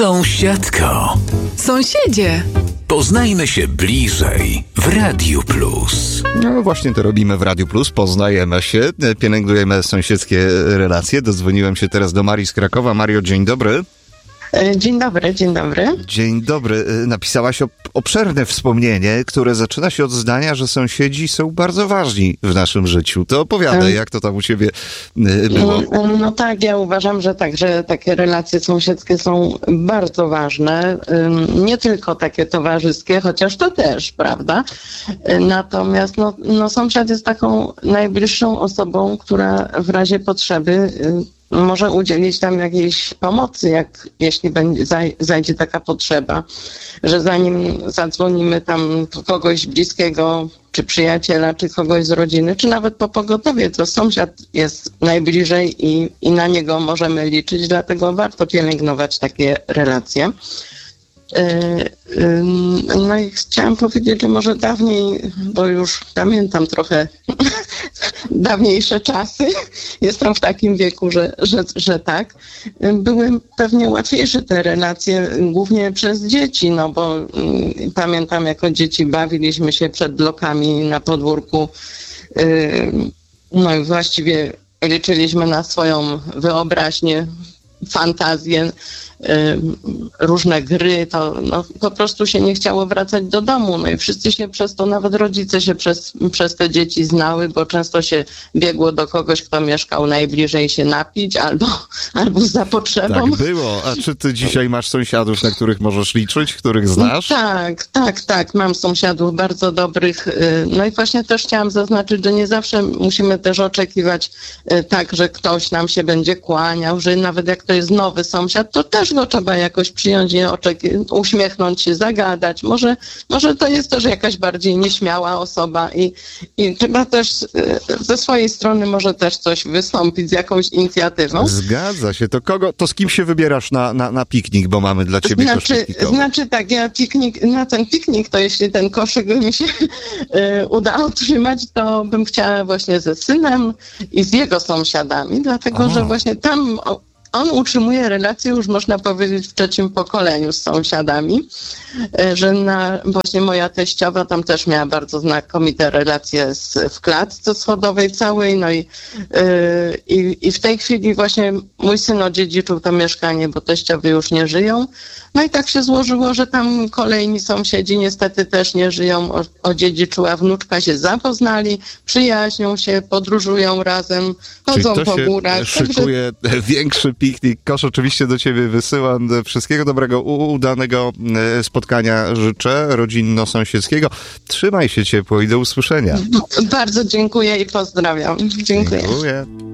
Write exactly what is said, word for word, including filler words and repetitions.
Sąsiadko. Sąsiedzie. Poznajmy się bliżej w Radiu Plus. No właśnie to robimy w Radiu Plus. Poznajemy się, pielęgnujemy sąsiedzkie relacje. Dodzwoniłem się teraz do Marii z Krakowa. Mario, dzień dobry. Dzień dobry, dzień dobry. Dzień dobry. Napisałaś obszerne wspomnienie, które zaczyna się od zdania, że sąsiedzi są bardzo ważni w naszym życiu. To opowiadaj, jak to tam u ciebie było. No, no tak, ja uważam, że tak, że takie relacje sąsiedzkie są bardzo ważne. Nie tylko takie towarzyskie, chociaż to też, prawda? Natomiast no, no sąsiad jest taką najbliższą osobą, która w razie potrzeby może udzielić tam jakiejś pomocy, jak jeśli będzie, zaj, zajdzie taka potrzeba, że zanim zadzwonimy tam po kogoś bliskiego, czy przyjaciela, czy kogoś z rodziny, czy nawet po pogotowie, to sąsiad jest najbliżej i, i na niego możemy liczyć, dlatego warto pielęgnować takie relacje. No i chciałam powiedzieć, że może dawniej, bo już pamiętam trochę dawniejsze czasy, jestem w takim wieku, że, że, że tak, były pewnie łatwiejsze te relacje, głównie przez dzieci, no bo pamiętam, jako dzieci bawiliśmy się przed blokami na podwórku, no i właściwie liczyliśmy na swoją wyobraźnię, fantazję, różne gry, to no, po prostu się nie chciało wracać do domu. No i wszyscy się przez to, nawet rodzice się przez, przez te dzieci znały, bo często się biegło do kogoś, kto mieszkał najbliżej, się napić albo, albo za potrzebą. Tak było. A czy ty dzisiaj masz sąsiadów, na których możesz liczyć, których znasz? Tak, tak, tak. Mam sąsiadów bardzo dobrych. No i właśnie też chciałam zaznaczyć, że nie zawsze musimy też oczekiwać tak, że ktoś nam się będzie kłaniał, że nawet jak to jest nowy sąsiad, to też go trzeba jakoś przyjąć, nie oczeki- uśmiechnąć się, zagadać. Może, może to jest też jakaś bardziej nieśmiała osoba i, i trzeba też ze swojej strony może też coś wystąpić z jakąś inicjatywą. Zgadza się. To kogo, to z kim się wybierasz na, na, na piknik, bo mamy dla ciebie znaczy, koszyk piknikowy? Znaczy tak, ja piknik, na ten piknik, to jeśli ten koszyk by mi się y, udało trzymać, to bym chciała właśnie ze synem i z jego sąsiadami, dlatego, O. że właśnie tam on utrzymuje relacje, już można powiedzieć, w trzecim pokoleniu z sąsiadami, że na, właśnie moja teściowa tam też miała bardzo znakomite relacje z, w klatce schodowej całej, no i, yy, i w tej chwili właśnie mój syn odziedziczył to mieszkanie, bo teściowie już nie żyją. No i tak się złożyło, że tam kolejni sąsiedzi niestety też nie żyją, o, odziedziczyła wnuczka, się zapoznali, przyjaźnią się, podróżują razem, chodzą Czyli to po się górach. szykuje także większy piknik. Kosz oczywiście do ciebie wysyłam. Wszystkiego dobrego, udanego spotkania życzę, rodzinno-sąsiedzkiego. Trzymaj się ciepło i do usłyszenia. Bardzo dziękuję i pozdrawiam. Dziękuję. Dziękuję.